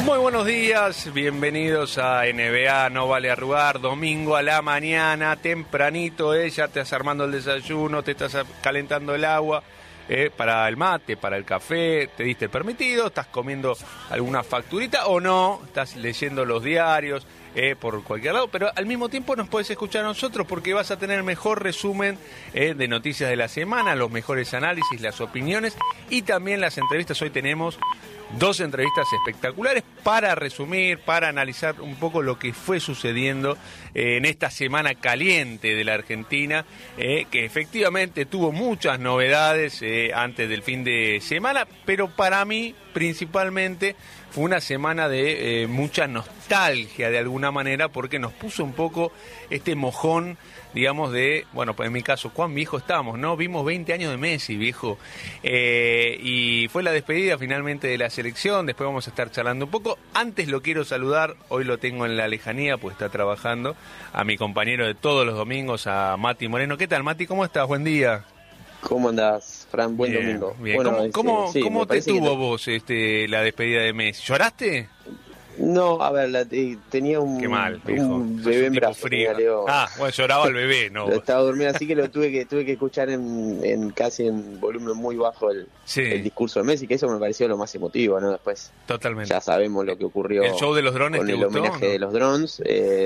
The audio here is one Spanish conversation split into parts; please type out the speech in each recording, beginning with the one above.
Muy buenos días, bienvenidos a NBA No Vale Arrugar, domingo a la mañana, tempranito, ya te estás armando el desayuno, te estás calentando el agua para el mate, para el café, te diste el permitido, estás comiendo alguna facturita o no, estás leyendo los diarios por cualquier lado, pero al mismo tiempo nos puedes escuchar a nosotros porque vas a tener el mejor resumen de noticias de la semana, los mejores análisis, las opiniones y también las entrevistas. Hoy tenemos 2 entrevistas espectaculares para resumir, para analizar un poco lo que fue sucediendo en esta semana caliente de la Argentina, que efectivamente tuvo muchas novedades antes del fin de semana, pero para mí principalmente fue una semana de mucha nostalgia de alguna manera, porque nos puso un poco este mojón, digamos, de, bueno, pues en mi caso, cuán viejo estamos, ¿no? Vimos 20 años de Messi, viejo, y fue la despedida finalmente de la selección. Después vamos a estar charlando un poco. Antes lo quiero saludar, hoy lo tengo en la lejanía, pues está trabajando, a mi compañero de todos los domingos, a Mati Moreno. ¿Qué tal, Mati? ¿Cómo estás? Buen día. ¿Cómo andás, Fran? Buen domingo. Bien. Bueno, ¿Cómo te tuvo vos la despedida de Messi? ¿Lloraste? No, a ver, tenía un bebé en brazos. Bueno, lloraba el bebé, ¿no? Estaba durmiendo, así que lo tuve que escuchar casi en volumen muy bajo el discurso de Messi, que eso me pareció lo más emotivo, ¿no? Después totalmente. Ya sabemos lo que ocurrió. El show de los drones, con el gustó, homenaje, ¿no?, de los drones,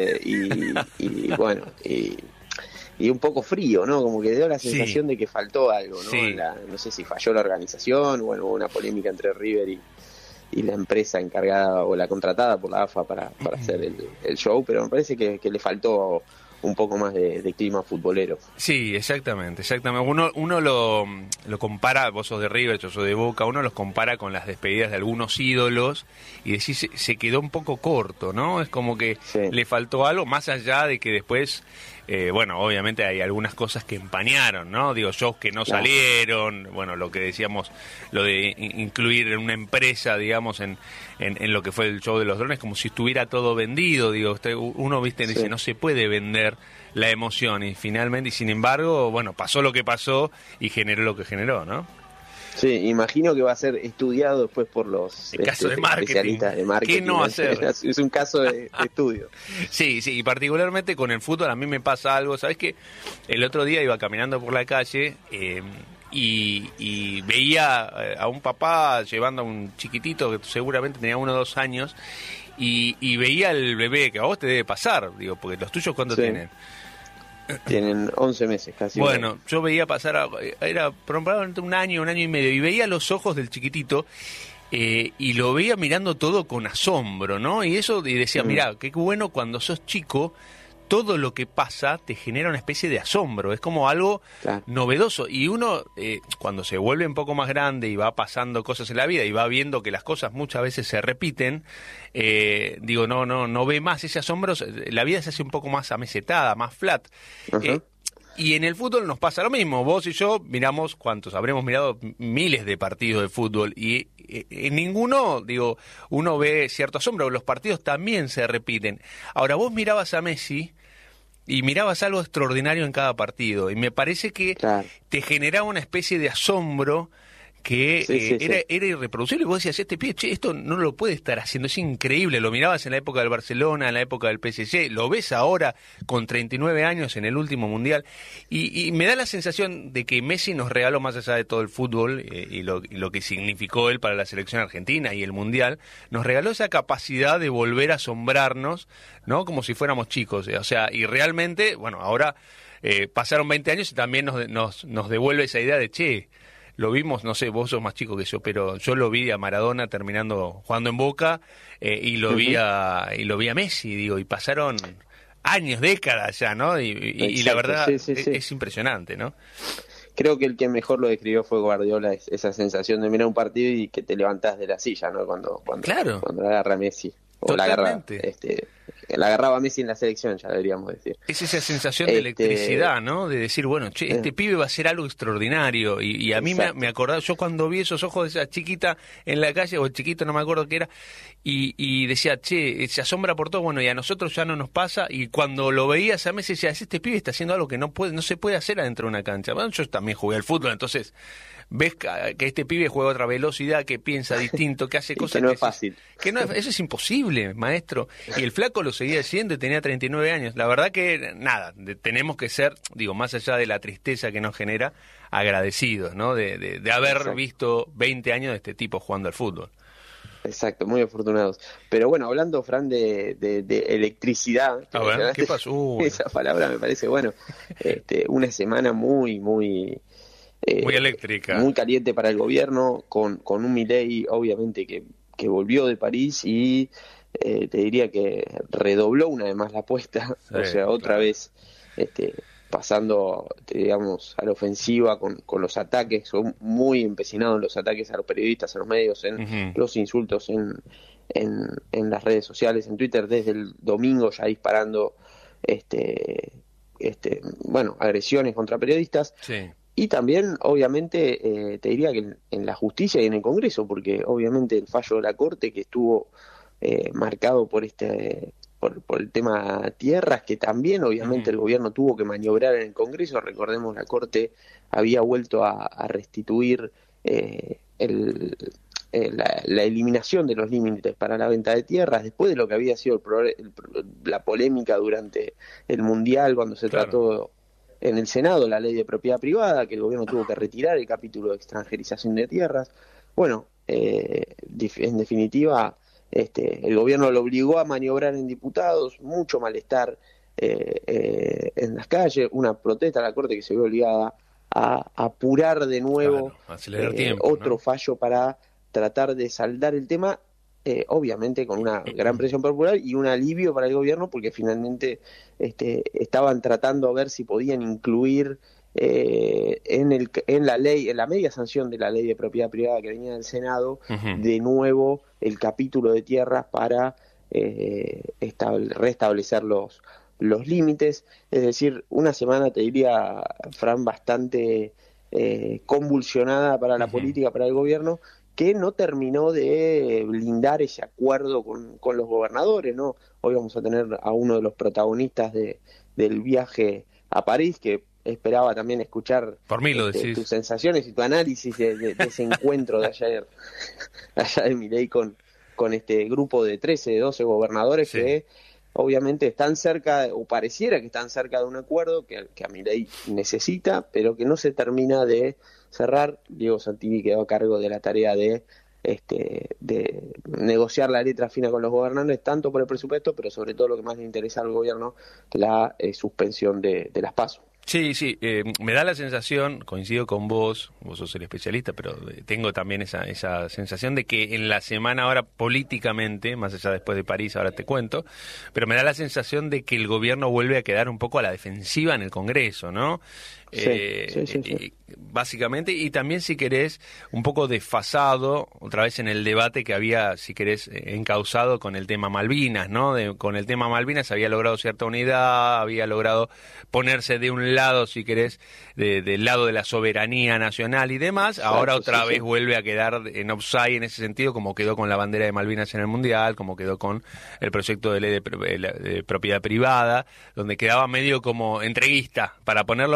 y bueno, y un poco frío, ¿no? Como que dio la sensación de que faltó algo, ¿no? Sí. No sé si falló la organización, bueno, hubo una polémica entre River y la empresa encargada o la contratada por la AFA para hacer el show, pero me parece que le faltó un poco más de clima futbolero. Sí, exactamente. Uno lo compara, vos sos de River, yo soy de Boca, uno los compara con las despedidas de algunos ídolos y decís, se quedó un poco corto, ¿no? Es como que le faltó algo, más allá de que después, bueno, obviamente hay algunas cosas que empañaron, ¿no? Digo, shows que no salieron, bueno, lo que decíamos, lo de incluir en una empresa, digamos, en lo que fue el show de los drones, como si estuviera todo vendido, digo, uno, viste, dice, no se puede vender la emoción, y finalmente, y sin embargo, bueno, pasó lo que pasó y generó lo que generó, ¿no? Sí, imagino que va a ser estudiado después por los especialistas de marketing. ¿Qué no hacer? Es un caso de estudio. Sí, y particularmente con el fútbol a mí me pasa algo. ¿Sabes qué? El otro día iba caminando por la calle y veía a un papá llevando a un chiquitito que seguramente tenía 1 o 2 años y veía al bebé, que a vos te debe pasar, digo, porque los tuyos, ¿cuánto tienen? Tienen 11 meses casi. Bueno, yo veía pasar, era probablemente un año y medio, y veía los ojos del chiquitito y lo veía mirando todo con asombro, ¿no? Y decía, mirá, qué bueno cuando sos chico, todo lo que pasa te genera una especie de asombro, es como algo novedoso. Y uno, cuando se vuelve un poco más grande y va pasando cosas en la vida y va viendo que las cosas muchas veces se repiten, digo, no ve más ese asombro, la vida se hace un poco más amesetada, más flat. Y en el fútbol nos pasa lo mismo. Vos y yo miramos, ¿cuántos? Habremos mirado miles de partidos de fútbol y en ninguno, digo, uno ve cierto asombro. Los partidos también se repiten. Ahora, vos mirabas a Messi y mirabas algo extraordinario en cada partido y me parece que te generaba una especie de asombro que era irreproducible. Y vos decías, este pibe, esto no lo puede estar haciendo, es increíble. Lo mirabas en la época del Barcelona, en la época del PSG, lo ves ahora con 39 años en el último Mundial, y me da la sensación de que Messi nos regaló, más allá de todo el fútbol y lo que significó él para la selección argentina y el Mundial, nos regaló esa capacidad de volver a asombrarnos, ¿no? Como si fuéramos chicos, o sea, y realmente, bueno, ahora pasaron 20 años y también nos devuelve esa idea de, lo vimos, no sé, vos sos más chico que yo, pero yo lo vi a Maradona jugando en Boca, y lo vi a Messi, digo, y pasaron años, décadas ya, ¿no? Y la verdad es impresionante, ¿no? Creo que el que mejor lo describió fue Guardiola, esa sensación de mirar un partido y que te levantás de la silla, ¿no? Cuando agarra Messi. O la agarraba Messi en la selección, ya deberíamos decir. Es esa sensación de electricidad, ¿no? De decir, bueno, este pibe va a hacer algo extraordinario. Y a mí me acordaba, yo cuando vi esos ojos de esa chiquita en la calle, o el chiquito, no me acuerdo qué era, y decía, se asombra por todo, bueno, y a nosotros ya no nos pasa. Y cuando lo veías a Messi, decías, este pibe está haciendo algo que no se puede hacer adentro de una cancha. Bueno, yo también jugué al fútbol, entonces ves que este pibe juega a otra velocidad, que piensa distinto, que hace cosas que no es fácil. Eso es imposible, maestro. Y el flaco lo seguía haciendo y tenía 39 años. La verdad que, nada, tenemos que ser, digo, más allá de la tristeza que nos genera, agradecidos, ¿no? De haber visto 20 años de este tipo jugando al fútbol. Exacto, muy afortunados. Pero bueno, hablando, Fran, de electricidad, A ver, ¿qué pasó? Esa palabra me parece, bueno, una semana muy eléctrica, muy caliente para el gobierno, con un Milei, obviamente, que volvió de París y te diría que redobló una vez más la apuesta, sí, o sea, otra vez pasando, digamos, a la ofensiva con los ataques, son muy empecinados en los ataques a los periodistas, a los medios, en los insultos en las redes sociales, en Twitter, desde el domingo ya disparando bueno, agresiones contra periodistas. Sí. Y también, obviamente, te diría que en la justicia y en el Congreso, porque obviamente el fallo de la Corte que estuvo marcado por por el tema tierras, que también obviamente el gobierno tuvo que maniobrar en el Congreso. Recordemos, la Corte había vuelto a restituir la eliminación de los límites para la venta de tierras, después de lo que había sido la polémica durante el Mundial, cuando se trató en el Senado la ley de propiedad privada, que el gobierno tuvo que retirar el capítulo de extranjerización de tierras. Bueno, en definitiva, el gobierno lo obligó a maniobrar en diputados, mucho malestar en las calles, una protesta a la Corte que se vio obligada a apurar de nuevo, acelerar tiempo, otro fallo para tratar de saldar el tema, obviamente con una gran presión popular y un alivio para el gobierno, porque finalmente estaban tratando a ver si podían incluir en la ley, en la media sanción de la ley de propiedad privada que venía del Senado, de nuevo el capítulo de tierras para restablecer los límites. Es decir, una semana, te diría, Fran, bastante convulsionada para la política, para el gobierno, que no terminó de blindar ese acuerdo con los gobernadores, ¿no? Hoy vamos a tener a uno de los protagonistas del viaje a París, que esperaba también escuchar por mí lo decís, tus sensaciones y tu análisis de ese encuentro de ayer, allá de Milei con este grupo de 13, 12 gobernadores, sí, que obviamente están cerca, o pareciera que están cerca de un acuerdo que a Milei necesita, pero que no se termina de cerrar. Diego Santilli quedó a cargo de la tarea de negociar la letra fina con los gobernantes, tanto por el presupuesto, pero sobre todo lo que más le interesa al gobierno, la suspensión de las PASO. Sí, me da la sensación, coincido con vos sos el especialista, pero tengo también esa sensación de que en la semana ahora políticamente, más allá después de París, ahora te cuento, pero me da la sensación de que el gobierno vuelve a quedar un poco a la defensiva en el Congreso, ¿no? Sí. Básicamente, y también, si querés, un poco desfasado otra vez en el debate que había, si querés, encauzado con el tema Malvinas, ¿no? Con el tema Malvinas había logrado cierta unidad, había logrado ponerse de un lado, si querés, del lado de la soberanía nacional y demás. Ahora otra vez vuelve a quedar en offside en ese sentido, como quedó con la bandera de Malvinas en el Mundial, como quedó con el proyecto de ley de propiedad privada, donde quedaba medio como entreguista, para ponerlo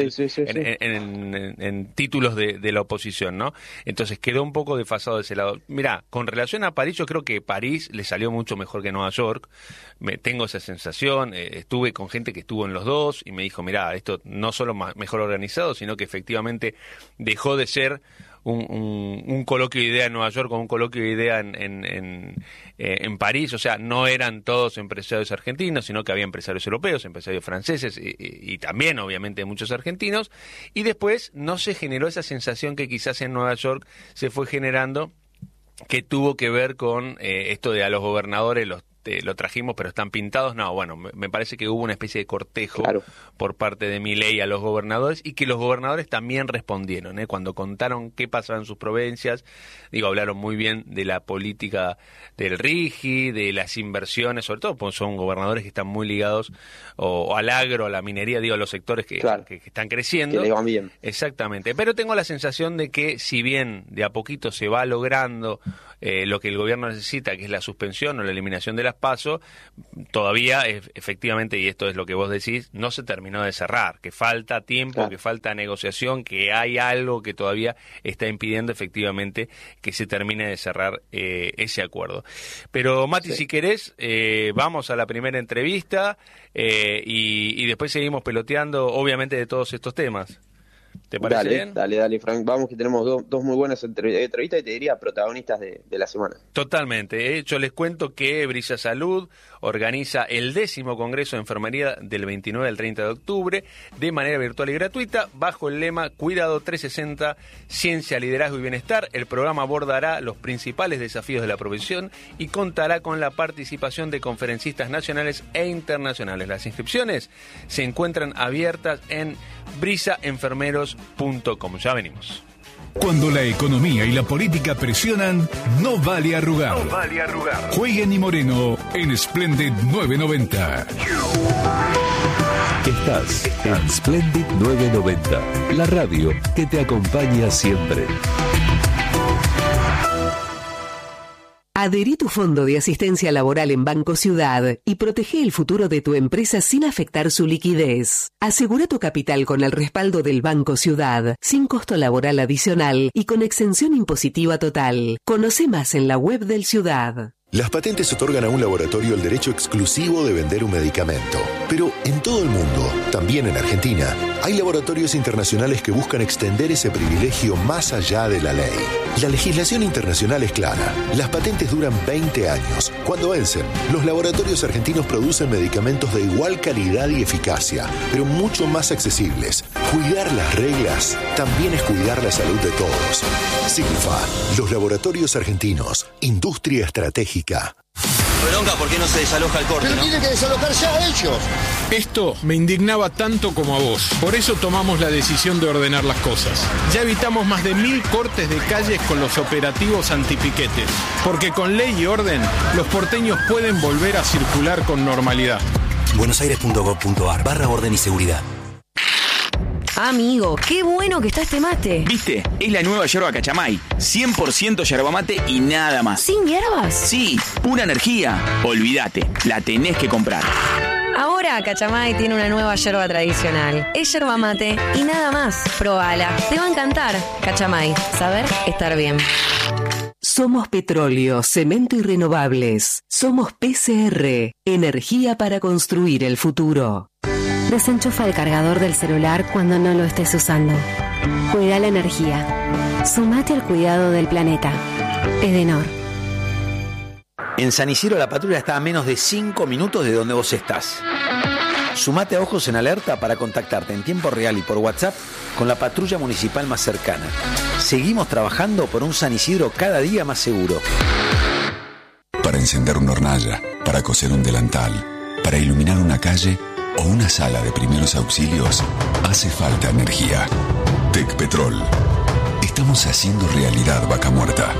en títulos de la oposición, ¿no? Entonces quedó un poco desfasado de ese lado. Mirá, con relación a París, yo creo que París le salió mucho mejor que Nueva York. Tengo esa sensación. Estuve con gente que estuvo en los dos y me dijo, mirá, esto no solo mejor organizado, sino que efectivamente dejó de ser un coloquio de idea en Nueva York con un coloquio de idea en París. O sea, no eran todos empresarios argentinos, sino que había empresarios europeos, empresarios franceses y también obviamente muchos argentinos, y después no se generó esa sensación que quizás en Nueva York se fue generando, que tuvo que ver con esto de a los gobernadores lo trajimos pero están pintados. No, bueno, me parece que hubo una especie de cortejo, claro, por parte de Milei a los gobernadores, y que los gobernadores también respondieron, cuando contaron qué pasaba en sus provincias. Hablaron muy bien de la política del RIGI, de las inversiones, sobre todo porque son gobernadores que están muy ligados o al agro, a la minería, a los sectores que están creciendo, que le van bien. Exactamente, pero tengo la sensación de que si bien de a poquito se va logrando lo que el gobierno necesita, que es la suspensión o la eliminación de las PASO, todavía efectivamente, y esto es lo que vos decís, no se terminó de cerrar, que falta tiempo, Claro. que falta negociación, que hay algo que todavía está impidiendo efectivamente que se termine de cerrar ese acuerdo. Pero Mati, Sí. si querés, vamos a la primera entrevista y después seguimos peloteando, obviamente, de todos estos temas. ¿Te parece bien? Dale, Frank. Vamos, que tenemos dos muy buenas entrevistas y te diría protagonistas de la semana. Totalmente. Yo les cuento que Brisa Salud organiza el 10º Congreso de Enfermería del 29 al 30 de octubre de manera virtual y gratuita bajo el lema Cuidado 360, Ciencia, Liderazgo y Bienestar. El programa abordará los principales desafíos de la profesión y contará con la participación de conferencistas nacionales e internacionales. Las inscripciones se encuentran abiertas en brisaenfermeros.com. Ya venimos. Cuando la economía y la política presionan, no vale arrugar. Jueguen y Moreno en Splendid 990. Estás en Splendid 990, la radio que te acompaña siempre. Adherí tu fondo de asistencia laboral en Banco Ciudad y protege el futuro de tu empresa sin afectar su liquidez. Asegura tu capital con el respaldo del Banco Ciudad, sin costo laboral adicional y con exención impositiva total. Conoce más en la web del Ciudad. Las patentes otorgan a un laboratorio el derecho exclusivo de vender un medicamento. Pero en todo el mundo, también en Argentina, hay laboratorios internacionales que buscan extender ese privilegio más allá de la ley. La legislación internacional es clara. Las patentes duran 20 años. Cuando vencen, los laboratorios argentinos producen medicamentos de igual calidad y eficacia, pero mucho más accesibles. Cuidar las reglas también es cuidar la salud de todos. Silfa, los laboratorios argentinos, industria estratégica. Bronca, ¿por qué no se desaloja el corte? Pero ¿no? tienen que desalojar ya ellos. Esto me indignaba tanto como a vos. Por eso tomamos la decisión de ordenar las cosas. Ya evitamos más de 1000 cortes de calles con los operativos antipiquetes. Porque con ley y orden, los porteños pueden volver a circular con normalidad. buenosaires.gov.ar/orden y seguridad. Amigo, qué bueno que está este mate. ¿Viste? Es la nueva yerba Cachamay. 100% yerba mate y nada más. ¿Sin hierbas? Sí, pura energía. Olvídate, la tenés que comprar. Ahora Cachamay tiene una nueva yerba tradicional. Es yerba mate y nada más. Probala, te va a encantar. Cachamay, saber estar bien. Somos petróleo, cemento y renovables. Somos PCR, energía para construir el futuro. Desenchufa el cargador del celular cuando no lo estés usando. Cuida la energía. Sumate al cuidado del planeta. Edenor. En San Isidro la patrulla está a menos de 5 minutos de donde vos estás. Sumate a Ojos en Alerta para contactarte en tiempo real y por WhatsApp con la patrulla municipal más cercana. Seguimos trabajando por un San Isidro cada día más seguro. Para encender una hornalla, para coser un delantal, para iluminar una calle o una sala de primeros auxilios, hace falta energía. Tecpetrol. Estamos haciendo realidad Vaca Muerta.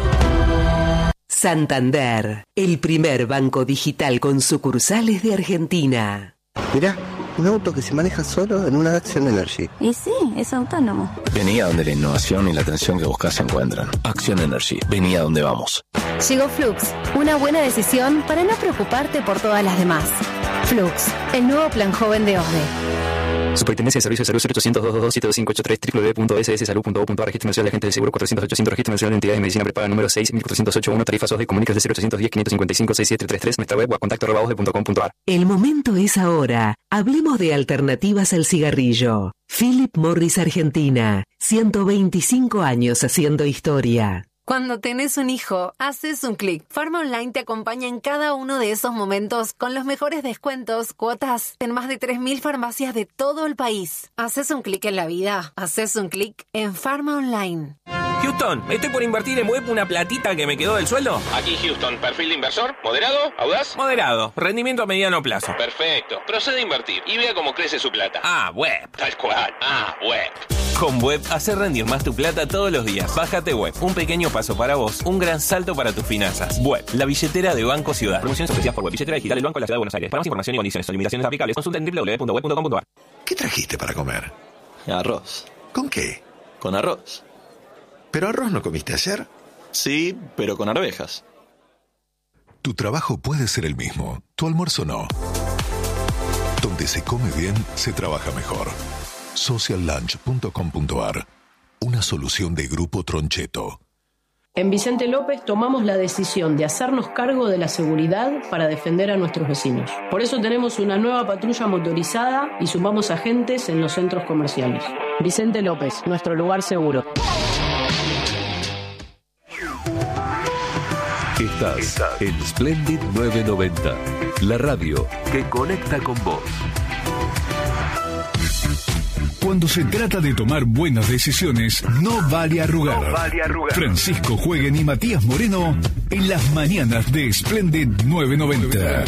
Santander, el primer banco digital con sucursales de Argentina. Mirá, un auto que se maneja solo en una Action Energy. Y sí, es autónomo. Vení a donde la innovación y la atención que buscas se encuentran. Action Energy, vení a donde vamos. Llegó Flux, una buena decisión para no preocuparte por todas las demás. Flux, el nuevo plan joven de OSDE. Superintendencia de Servicios de Salud 0800-222-7583 www.sssalud.gov.ar. Registro Nacional de Agentes de Seguro 400-800. Registro Nacional de Entidades de Medicina Prepaga número 6.408.1. Tarifas OSDE. Comuníquese 0810-555-6733. Nuestra web o a contacto@osde.com.ar. El momento es ahora. Hablemos de alternativas al cigarrillo. Philip Morris Argentina. 125 años haciendo historia. Cuando tenés un hijo, haces un clic. Pharma Online te acompaña en cada uno de esos momentos con los mejores descuentos, cuotas en más de 3.000 farmacias de todo el país. Haces un clic en la vida. Haces un clic en Pharma Online. Houston, estoy por invertir en web una platita que me quedó del sueldo. Aquí Houston, perfil de inversor, moderado, audaz. Moderado, rendimiento a mediano plazo. Perfecto, procede a invertir y vea cómo crece su plata. Web. Tal cual, web. Con Web, hacer rendir más tu plata todos los días. Bájate Web, un pequeño paso para vos, un gran salto para tus finanzas. Web, la billetera de Banco Ciudad. Promociones ofrecidas por Web, billetera digital del Banco de la Ciudad de Buenos Aires. Para más información y condiciones o limitaciones aplicables, consulta en www.web.com.ar. ¿Qué trajiste para comer? Arroz. ¿Con qué? Con arroz. ¿Pero arroz no comiste ayer? Sí, pero con arvejas. Tu trabajo puede ser el mismo, tu almuerzo no. Donde se come bien, se trabaja mejor. Sociallunch.com.ar. Una solución de Grupo Troncheto. En Vicente López tomamos la decisión de hacernos cargo de la seguridad para defender a nuestros vecinos. Por eso tenemos una nueva patrulla motorizada y sumamos agentes en los centros comerciales. Vicente López, nuestro lugar seguro. Estás en Splendid 990, la radio que conecta con vos. Cuando se trata de tomar buenas decisiones, no vale arrugar. Francisco Jueguen y Matías Moreno en las mañanas de Splendid 990.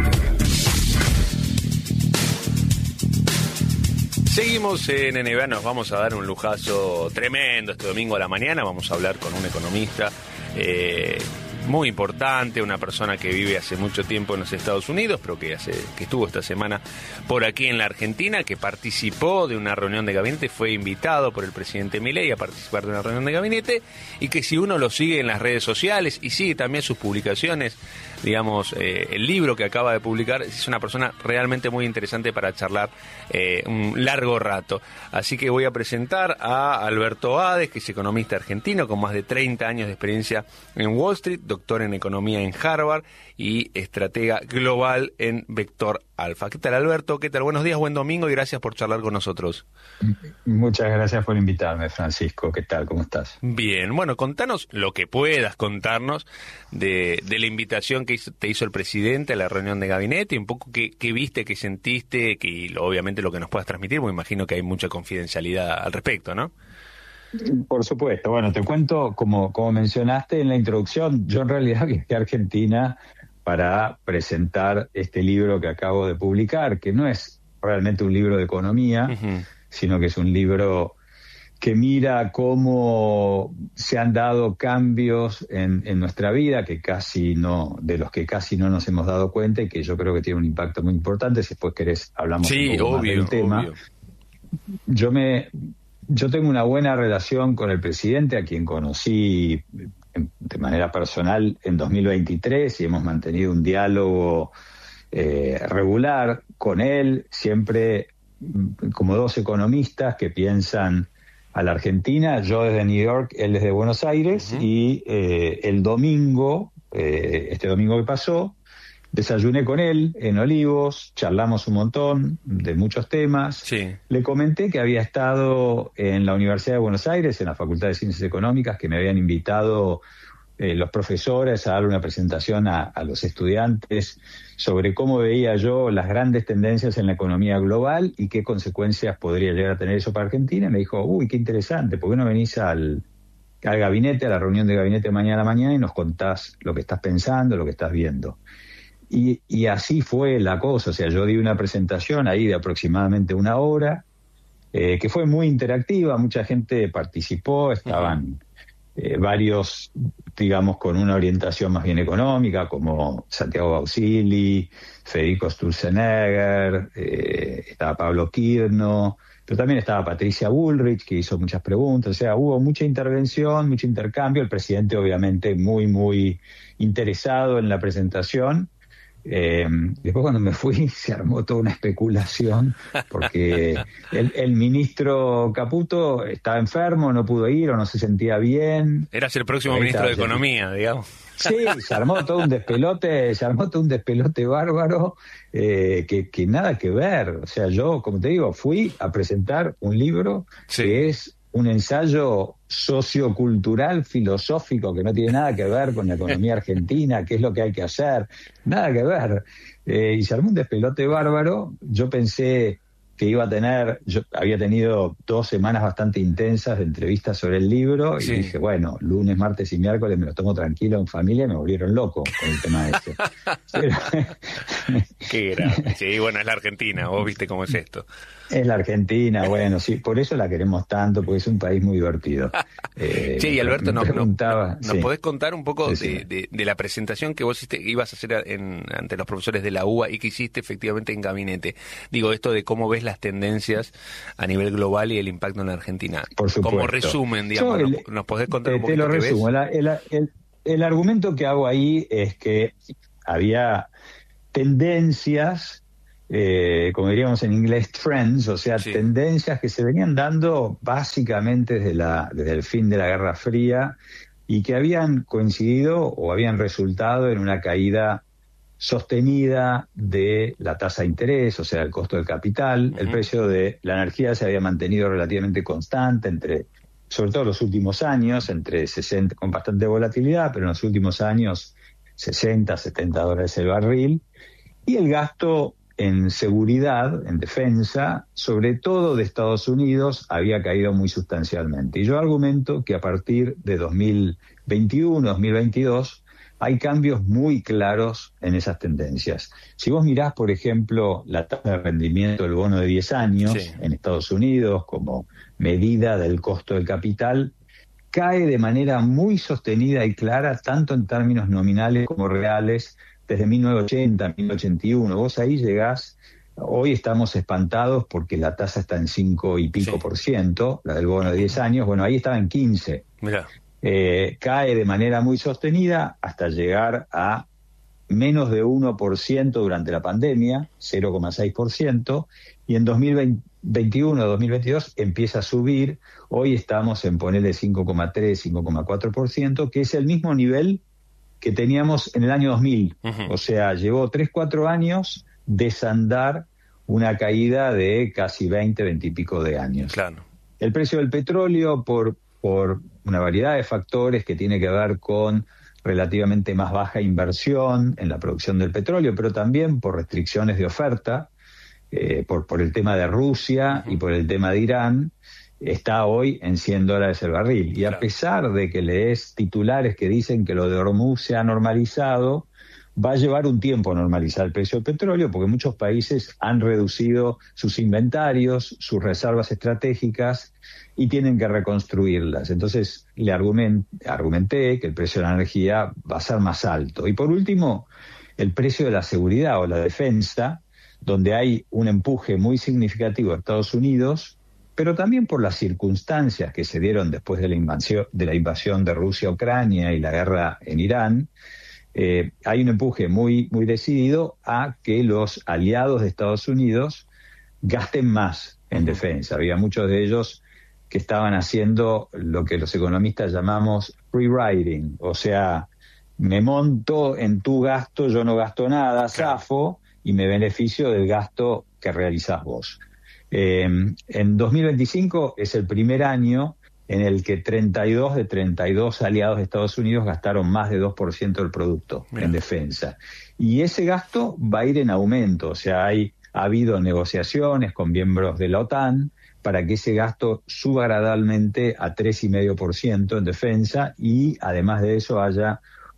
Seguimos en NBA, nos vamos a dar un lujazo tremendo este domingo a la mañana. Vamos a hablar con un economista muy importante, una persona que vive hace mucho tiempo en los Estados Unidos, pero que estuvo esta semana por aquí en la Argentina, que participó de una reunión de gabinete, fue invitado por el presidente Milei a participar de una reunión de gabinete, y que si uno lo sigue en las redes sociales y sigue también sus publicaciones, digamos, el libro que acaba de publicar, es una persona realmente muy interesante para charlar un largo rato. Así que voy a presentar a Alberto Ades, que es economista argentino con más de 30 años de experiencia en Wall Street, doctor en economía en Harvard y estratega global en Vector Alfa. ¿Qué tal, Alberto? ¿Qué tal? Buenos días, buen domingo y gracias por charlar con nosotros. Muchas gracias por invitarme, Francisco. ¿Qué tal? ¿Cómo estás? Bien, bueno, contanos lo que puedas contarnos de la invitación que te hizo el presidente a la reunión de gabinete, y un poco qué viste, qué sentiste, obviamente lo que nos puedas transmitir, porque imagino que hay mucha confidencialidad al respecto, ¿no? Por supuesto. Bueno, te cuento, como mencionaste en la introducción, yo en realidad viajé a Argentina para presentar este libro que acabo de publicar, que no es realmente un libro de economía, sino que es un libro que mira cómo se han dado cambios en nuestra vida de los que casi no nos hemos dado cuenta, y que yo creo que tiene un impacto muy importante. Si después querés hablamos un poco más del tema. Yo tengo una buena relación con el presidente, a quien conocí de manera personal en 2023, y hemos mantenido un diálogo regular con él, siempre como dos economistas que piensan a la Argentina, yo desde New York, él desde Buenos Aires, y el domingo, este domingo que pasó, desayuné con él en Olivos, charlamos un montón de muchos temas. Sí. Le comenté que había estado en la Universidad de Buenos Aires, en la Facultad de Ciencias Económicas, que me habían invitado los profesores a dar una presentación a los estudiantes sobre cómo veía yo las grandes tendencias en la economía global y qué consecuencias podría llegar a tener eso para Argentina. Y me dijo, uy, qué interesante, ¿por qué no venís al gabinete, a la reunión de gabinete mañana a la mañana, y nos contás lo que estás pensando, lo que estás viendo? Y así fue la cosa. O sea, yo di una presentación ahí de aproximadamente una hora, que fue muy interactiva, mucha gente participó, estaban varios, digamos, con una orientación más bien económica, como Santiago Bausili, Federico Sturzenegger, estaba Pablo Quirno, pero también estaba Patricia Bullrich, que hizo muchas preguntas. O sea, hubo mucha intervención, mucho intercambio. El presidente, obviamente, muy, muy interesado en la presentación. Después, cuando me fui, se armó toda una especulación, porque el ministro Caputo estaba enfermo, no pudo ir o no se sentía bien. Eras el próximo ministro de Economía, digamos. Sí, se armó todo un despelote bárbaro, que nada que ver. O sea, yo, como te digo, fui a presentar un libro que es un ensayo sociocultural, filosófico, que no tiene nada que ver con la economía argentina, qué es lo que hay que hacer, nada que ver. Y se armó un despelote bárbaro. Yo pensé que yo había tenido 2 semanas bastante intensas de entrevistas sobre el libro, y dije, bueno, lunes, martes y miércoles me lo tomo tranquilo en familia, y me volvieron loco con el tema ese. Pero... Qué grave. Sí, bueno, es la Argentina, vos viste cómo es esto. Es la Argentina, bueno, sí, por eso la queremos tanto, porque es un país muy divertido. Sí, Alberto, ¿nos podés contar un poco de la presentación que vos ibas a hacer ante los profesores de la UBA y que hiciste efectivamente en gabinete? Digo, esto de cómo ves las tendencias a nivel global y el impacto en la Argentina. Por supuesto. Como resumen, digamos, ¿nos podés contar un poquito te lo resumo. el argumento que hago ahí es que había tendencias, como diríamos en inglés, trends, o sea, tendencias que se venían dando básicamente desde el fin de la Guerra Fría y que habían coincidido o habían resultado en una caída sostenida de la tasa de interés, o sea, el costo del capital. El precio de la energía se había mantenido relativamente constante sobre todo en los últimos años, entre 60, con bastante volatilidad, pero en los últimos años $60, $70 el barril. Y el gasto en seguridad, en defensa, sobre todo de Estados Unidos, había caído muy sustancialmente. Y yo argumento que a partir de 2021, 2022, hay cambios muy claros en esas tendencias. Si vos mirás, por ejemplo, la tasa de rendimiento del bono de 10 años en Estados Unidos como medida del costo del capital, cae de manera muy sostenida y clara, tanto en términos nominales como reales, desde 1980, 1981. Vos ahí llegás, hoy estamos espantados porque la tasa está en 5 y pico %, la del bono de 10 años, bueno, ahí estaba en 15. Mirá. Cae de manera muy sostenida hasta llegar a menos de 1% durante la pandemia, 0,6%, y en 2021, 2022 empieza a subir. Hoy estamos en ponerle 5,3, 5,4%, que es el mismo nivel que teníamos en el año 2000. O sea, llevó 3-4 años desandar una caída de casi 20 y pico de años. Claro. El precio del petróleo, por una variedad de factores que tiene que ver con relativamente más baja inversión en la producción del petróleo, pero también por restricciones de oferta, por el tema de Rusia y por el tema de Irán, está hoy en $100 el barril. Y a pesar de que lees titulares que dicen que lo de Hormuz se ha normalizado, va a llevar un tiempo normalizar el precio del petróleo, porque muchos países han reducido sus inventarios, sus reservas estratégicas, y tienen que reconstruirlas. Entonces le argumenté que el precio de la energía va a ser más alto. Y por último, el precio de la seguridad o la defensa, donde hay un empuje muy significativo de Estados Unidos, pero también por las circunstancias que se dieron después de la invasión de Rusia a Ucrania y la guerra en Irán. Hay un empuje muy, muy decidido a que los aliados de Estados Unidos gasten más en defensa. Había muchos de ellos que estaban haciendo lo que los economistas llamamos free riding, o sea, me monto en tu gasto, yo no gasto nada, zafo, y me beneficio del gasto que realizás vos. En 2025 es el primer año en el que 32 de 32 aliados de Estados Unidos gastaron más de 2% del producto en defensa. Y ese gasto va a ir en aumento, o sea, ha habido negociaciones con miembros de la OTAN para que ese gasto suba gradualmente a 3,5% en defensa, y además de eso haya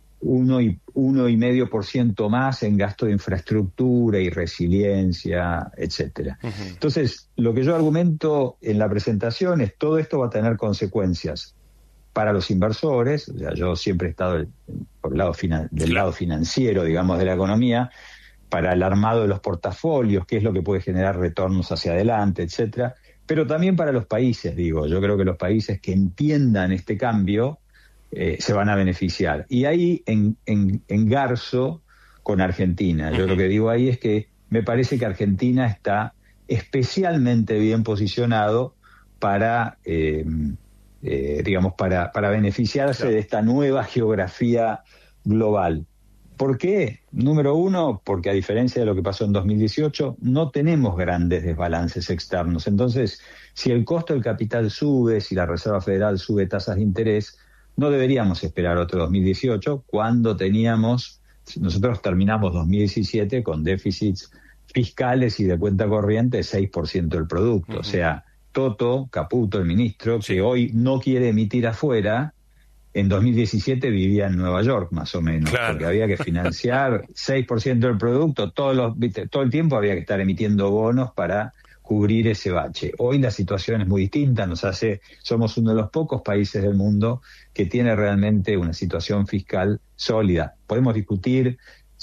1,5% más en gasto de infraestructura y resiliencia, etcétera. Entonces, lo que yo argumento en la presentación es todo esto va a tener consecuencias para los inversores. O sea, yo siempre he estado por el lado del lado financiero, digamos, de la economía, para el armado de los portafolios, qué es lo que puede generar retornos hacia adelante, etcétera. Pero también para los países, digo. Yo creo que los países que entiendan este cambio se van a beneficiar. Y ahí engarzo con Argentina. Yo lo que digo ahí es que me parece que Argentina está especialmente bien posicionado para, para beneficiarse de esta nueva geografía global. ¿Por qué? Número uno, porque a diferencia de lo que pasó en 2018, no tenemos grandes desbalances externos. Entonces, si el costo del capital sube, si la Reserva Federal sube tasas de interés, no deberíamos esperar otro 2018 cuando nosotros terminamos 2017 con déficits fiscales y de cuenta corriente de 6% del producto. O sea, Toto Caputo, el ministro, que hoy no quiere emitir afuera, en 2017 vivía en Nueva York, más o menos, porque había que financiar 6% del producto, todo el tiempo había que estar emitiendo bonos para cubrir ese bache. Hoy la situación es muy distinta, somos uno de los pocos países del mundo que tiene realmente una situación fiscal sólida. Podemos discutir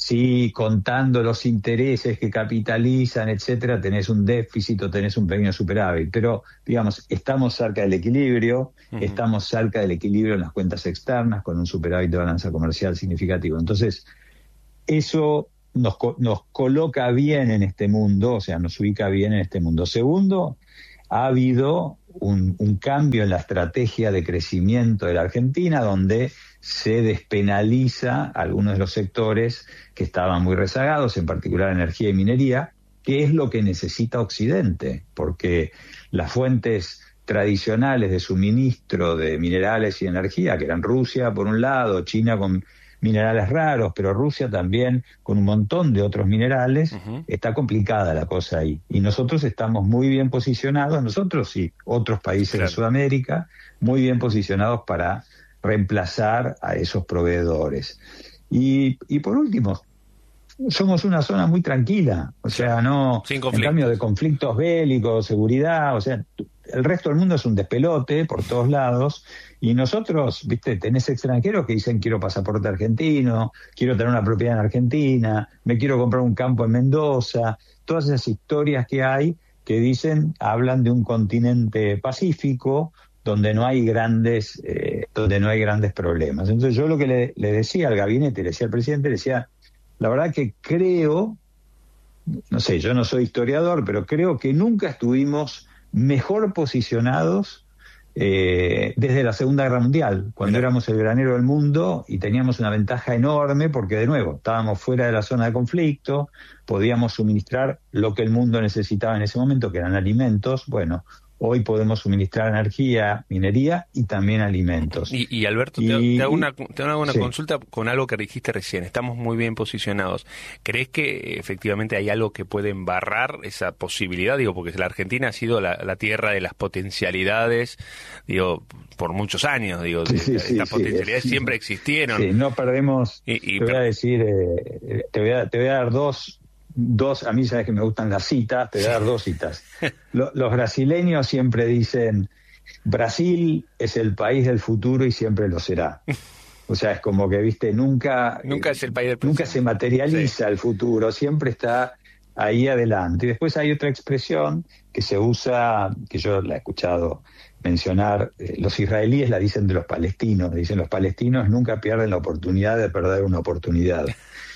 si contando los intereses que capitalizan, etcétera, tenés un déficit o tenés un pequeño superávit. Pero, digamos, estamos cerca del equilibrio, estamos cerca del equilibrio en las cuentas externas, con un superávit de balanza comercial significativo. Entonces, eso nos coloca bien en este mundo, o sea, nos ubica bien en este mundo. Segundo, ha habido un cambio en la estrategia de crecimiento de la Argentina, donde se despenaliza algunos de los sectores que estaban muy rezagados, en particular energía y minería, que es lo que necesita Occidente, porque las fuentes tradicionales de suministro de minerales y energía, que eran Rusia por un lado, China con minerales raros, pero Rusia también con un montón de otros minerales, está complicada la cosa ahí. Y nosotros estamos muy bien posicionados, nosotros y otros países de Sudamérica, muy bien posicionados para reemplazar a esos proveedores. Y por último, somos una zona muy tranquila, o sea, no, en cambio de conflictos bélicos, seguridad, o sea, el resto del mundo es un despelote por todos lados, y nosotros, viste, tenés extranjeros que dicen quiero pasaporte argentino, quiero tener una propiedad en Argentina, me quiero comprar un campo en Mendoza, todas esas historias que hay que dicen, hablan de un continente pacífico donde no hay grandes problemas. Entonces yo lo que le decía al gabinete, le decía al presidente, le decía, la verdad que creo, no sé, yo no soy historiador, pero creo que nunca estuvimos mejor posicionados desde la Segunda Guerra Mundial, cuando éramos el granero del mundo y teníamos una ventaja enorme porque, de nuevo, estábamos fuera de la zona de conflicto, podíamos suministrar lo que el mundo necesitaba en ese momento, que eran alimentos. Bueno, hoy podemos suministrar energía, minería y también alimentos. Y Alberto, te hago una consulta con algo que dijiste recién. Estamos muy bien posicionados. ¿Crees que efectivamente hay algo que puede embarrar esa posibilidad? Digo, porque la Argentina ha sido la tierra de las potencialidades, digo, por muchos años. Digo, estas potencialidades siempre existieron. Sí, no perdemos. Te voy a decir, te voy a dar dos, a mí sabes que me gustan las citas, te voy a dar dos citas. Los brasileños siempre dicen, Brasil es el país del futuro y siempre lo será. O sea, es como que, viste, nunca es el país del presente. Nunca se materializa el futuro, siempre está ahí adelante. Y después hay otra expresión que se usa, que yo la he escuchado mencionar, los israelíes la dicen de los palestinos, dicen los palestinos nunca pierden la oportunidad de perder una oportunidad.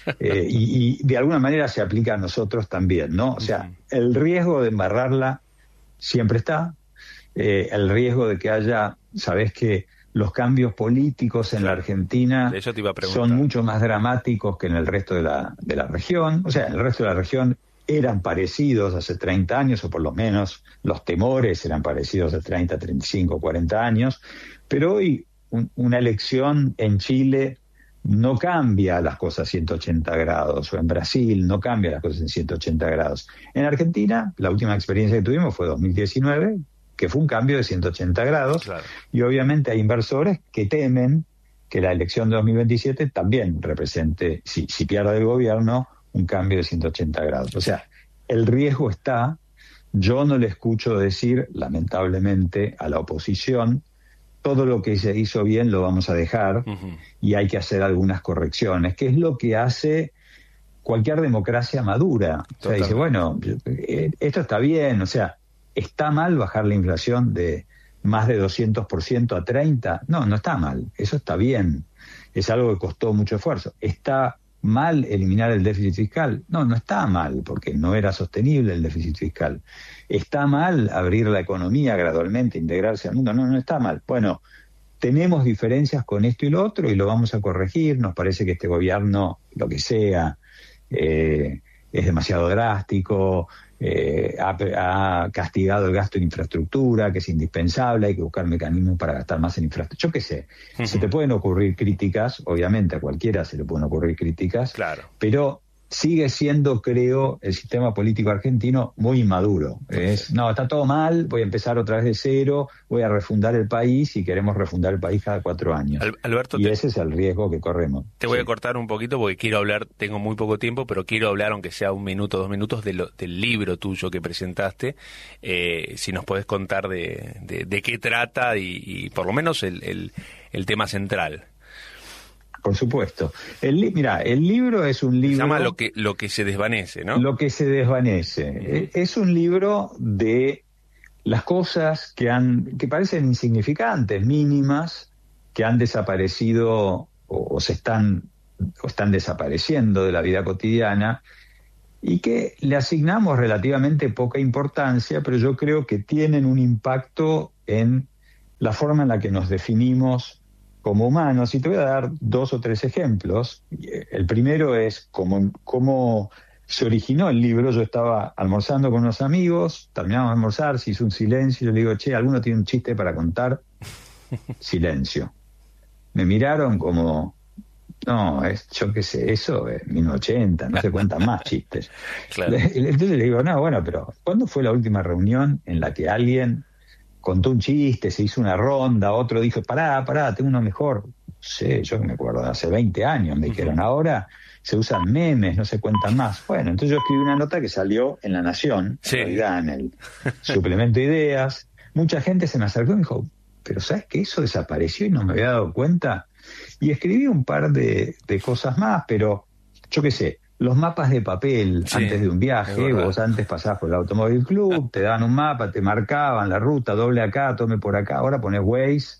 Y de alguna manera se aplica a nosotros también, ¿no? O sea, el riesgo de embarrarla siempre está, el riesgo de que haya, sabés que los cambios políticos en la Argentina son mucho más dramáticos que en el resto de la región. O sea, en el resto de la región eran parecidos hace 30 años, o por lo menos los temores eran parecidos hace 30, 35, 40 años, pero hoy una elección en Chile no cambia las cosas 180 grados, o en Brasil no cambia las cosas en 180 grados. En Argentina, la última experiencia que tuvimos fue 2019, que fue un cambio de 180 grados, y obviamente hay inversores que temen que la elección de 2027 también represente, si pierde el gobierno, un cambio de 180 grados. O sea, el riesgo está. Yo no le escucho decir, lamentablemente, a la oposición, todo lo que se hizo bien lo vamos a dejar y hay que hacer algunas correcciones, que es lo que hace cualquier democracia madura. O sea, dice, bueno, esto está bien, o sea, ¿está mal bajar la inflación de más de 200% a 30%? No está mal, eso está bien, es algo que costó mucho esfuerzo. ¿Está mal eliminar el déficit fiscal? No está mal, porque no era sostenible el déficit fiscal. ¿Está mal abrir la economía gradualmente, integrarse al mundo? No está mal. Bueno, tenemos diferencias con esto y lo otro y lo vamos a corregir. Nos parece que este gobierno, lo que sea, es demasiado drástico, ha castigado el gasto en infraestructura, que es indispensable, hay que buscar mecanismos para gastar más en infraestructura. Yo qué sé, se te pueden ocurrir críticas, obviamente a cualquiera se le pueden ocurrir críticas, pero sigue siendo, creo, el sistema político argentino muy inmaduro. Está todo mal, voy a empezar otra vez de cero, voy a refundar el país y queremos refundar el país cada 4 años. Alberto, ese es el riesgo que corremos. Te voy a cortar un poquito porque quiero hablar, tengo muy poco tiempo, pero quiero hablar, aunque sea 1 minuto, 2 minutos, del libro tuyo que presentaste. Si nos podés contar de qué trata y por lo menos el tema central. Por supuesto. Mira, el libro es un libro... Se llama Lo que se desvanece, ¿no? Lo que se desvanece. Es un libro de las cosas que parecen insignificantes, mínimas, que han desaparecido o están desapareciendo de la vida cotidiana y que le asignamos relativamente poca importancia, pero yo creo que tienen un impacto en la forma en la que nos definimos como humanos. Y te voy a dar 2 o 3 ejemplos. El primero es cómo se originó el libro. Yo estaba almorzando con unos amigos, terminamos de almorzar, se hizo un silencio, yo le digo, che, ¿alguno tiene un chiste para contar? Silencio. Me miraron como, no, yo qué sé, eso es 1980, no se cuentan más chistes. Claro. Entonces le digo, no, bueno, pero ¿cuándo fue la última reunión en la que alguien contó un chiste, se hizo una ronda, otro dijo, pará, tengo uno mejor? No sé, yo me acuerdo, hace 20 años me dijeron, ahora se usan memes, no se cuentan más. Bueno, entonces yo escribí una nota que salió en La Nación, en realidad, en el suplemento de Ideas. Mucha gente se me acercó y me dijo, pero ¿sabes que eso desapareció y no me había dado cuenta? Y escribí un par de cosas más, pero yo qué sé, los mapas de papel antes de un viaje, vos antes pasabas por el Automóvil Club, te daban un mapa, te marcaban la ruta, doble acá, tome por acá, ahora pones Waze,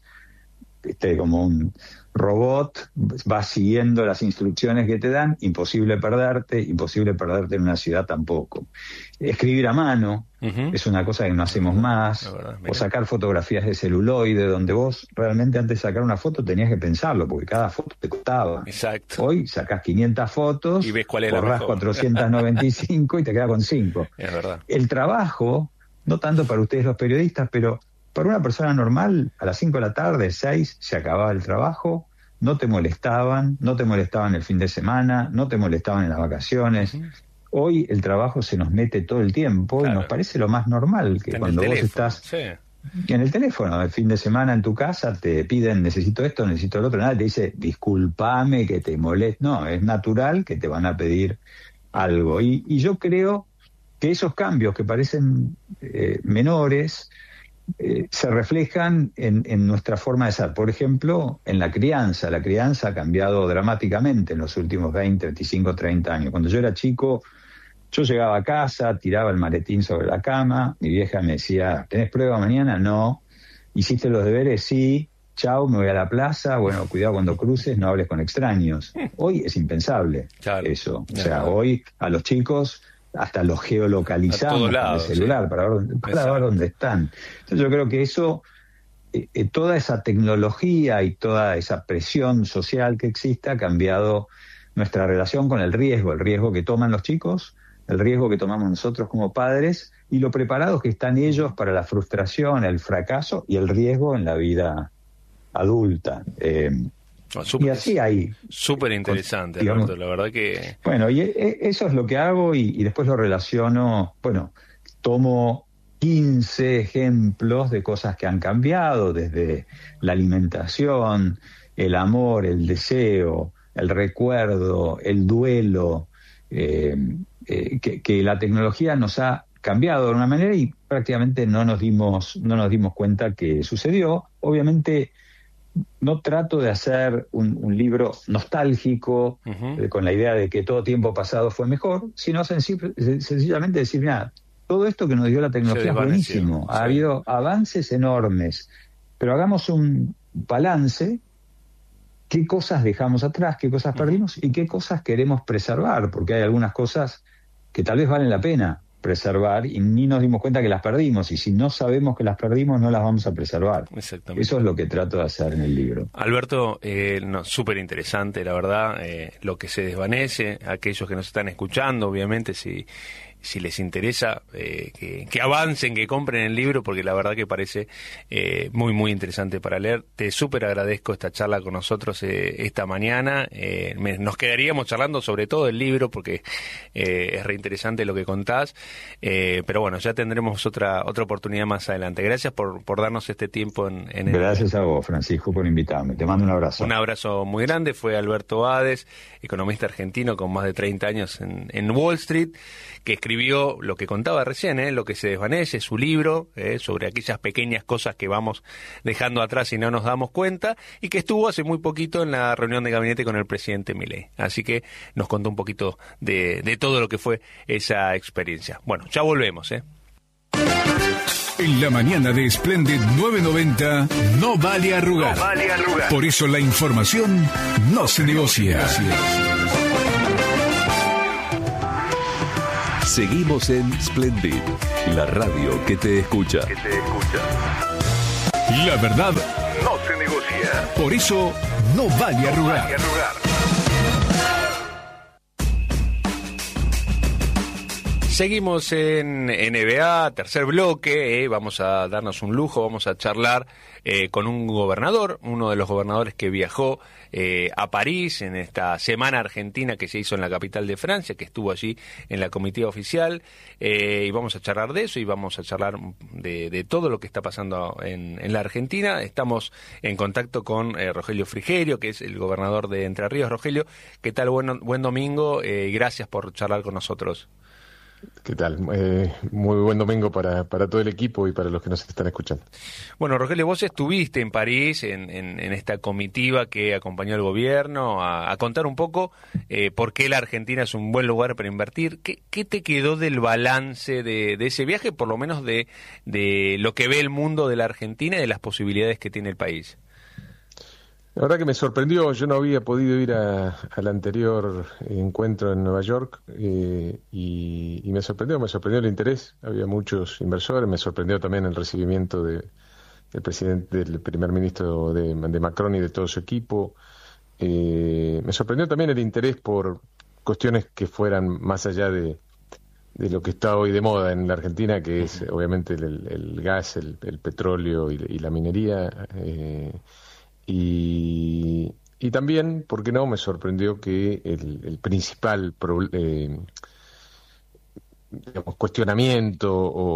como un robot, vas siguiendo las instrucciones que te dan, imposible perderte en una ciudad tampoco. Escribir a mano es una cosa que no hacemos más, o sacar fotografías de celuloide, donde vos realmente antes de sacar una foto tenías que pensarlo, porque cada foto te costaba. Exacto. Hoy sacás 500 fotos, y ves cuál es borrás 495 y te quedas con 5. Es verdad. El trabajo, no tanto para ustedes los periodistas, pero para una persona normal, a las 5 de la tarde, 6, se acababa el trabajo, no te molestaban el fin de semana, no te molestaban en las vacaciones. Hoy el trabajo se nos mete todo el tiempo y nos parece lo más normal, que cuando vos estás en el teléfono, el fin de semana en tu casa, te piden, necesito esto, necesito lo otro, nada, te dice, discúlpame que te moleste. No, es natural que te van a pedir algo. Y yo creo que esos cambios que parecen menores, se reflejan en nuestra forma de ser. Por ejemplo, en la crianza. La crianza ha cambiado dramáticamente en los últimos 20, 25, 30 años. Cuando yo era chico, yo llegaba a casa, tiraba el maletín sobre la cama, mi vieja me decía, ¿tenés prueba mañana? No. ¿Hiciste los deberes? Sí. Chau, me voy a la plaza. Bueno, cuidado cuando cruces, no hables con extraños. Hoy es impensable eso. O sea, hoy a los chicos hasta los geolocalizamos con el celular para ver dónde están. Entonces yo creo que eso, toda esa tecnología y toda esa presión social que existe ha cambiado nuestra relación con el riesgo que toman los chicos, el riesgo que tomamos nosotros como padres y lo preparados que están ellos para la frustración, el fracaso y el riesgo en la vida adulta. Y así hay... Súper interesante, Alberto, la verdad que... Bueno, y eso es lo que hago y después lo relaciono, tomo 15 ejemplos de cosas que han cambiado, desde la alimentación, el amor, el deseo, el recuerdo, el duelo, que la tecnología nos ha cambiado de una manera y prácticamente no nos dimos cuenta que sucedió. Obviamente no trato de hacer un libro nostálgico, con la idea de que todo tiempo pasado fue mejor, sino sencillamente decir, mira, todo esto que nos dio la tecnología es buenísimo, ha habido avances enormes, pero hagamos un balance, qué cosas dejamos atrás, qué cosas perdimos y qué cosas queremos preservar, porque hay algunas cosas que tal vez valen la pena preservar y ni nos dimos cuenta que las perdimos, y si no sabemos que las perdimos no las vamos a preservar. Exactamente. Eso es lo que trato de hacer en el libro. Alberto, súper interesante, la verdad, lo que se desvanece, aquellos que nos están escuchando, obviamente, si les interesa, que avancen, que compren el libro, porque la verdad que parece muy, muy interesante para leer. Te súper agradezco esta charla con nosotros esta mañana. Nos quedaríamos charlando sobre todo el libro, porque es reinteresante lo que contás. Pero bueno, ya tendremos otra oportunidad más adelante. Gracias por darnos este tiempo en Gracias a vos, Francisco, por invitarme. Te mando un abrazo. Un abrazo muy grande. Fue Alberto Ades, economista argentino con más de 30 años en Wall Street, que escribió escribió lo que contaba recién, lo que se desvanece, su libro, sobre aquellas pequeñas cosas que vamos dejando atrás y no nos damos cuenta, y que estuvo hace muy poquito en la reunión de gabinete con el presidente Milei. Así que nos contó un poquito de todo lo que fue esa experiencia. Bueno, ya volvemos, En la mañana de Splendid 990 no vale arrugar. No vale arrugar. Por eso la información no se negocia. Seguimos en Splendid, la radio que te escucha. La verdad no se negocia. Por eso no vale arrugar. Seguimos en NBA, tercer bloque, vamos a darnos un lujo, vamos a charlar con un gobernador, uno de los gobernadores que viajó a París en esta semana argentina que se hizo en la capital de Francia, que estuvo allí en la comitiva oficial, y vamos a charlar de eso y vamos a charlar de todo lo que está pasando en la Argentina. Estamos en contacto con Rogelio Frigerio, que es el gobernador de Entre Ríos. Rogelio, ¿qué tal? Buen domingo y gracias por charlar con nosotros. ¿Qué tal? Muy buen domingo para todo el equipo y para los que nos están escuchando. Bueno, Rogelio, vos estuviste en París en esta comitiva que acompañó al gobierno a contar un poco por qué la Argentina es un buen lugar para invertir. ¿Qué te quedó del balance de ese viaje, por lo menos de lo que ve el mundo de la Argentina y de las posibilidades que tiene el país? La verdad que me sorprendió, yo no había podido ir al anterior encuentro en Nueva York y me sorprendió el interés, había muchos inversores, me sorprendió también el recibimiento del primer ministro de Macron y de todo su equipo, me sorprendió también el interés por cuestiones que fueran más allá de lo que está hoy de moda en la Argentina, que es obviamente el gas, el petróleo y la minería. Y también, ¿por qué no?, me sorprendió que el principal cuestionamiento